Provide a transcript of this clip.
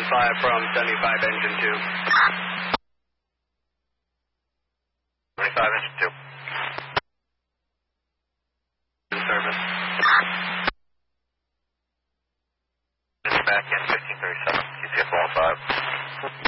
5 from 75 engine 2. 25 engine 2. In service. Back in 1537, QCS Wall 5.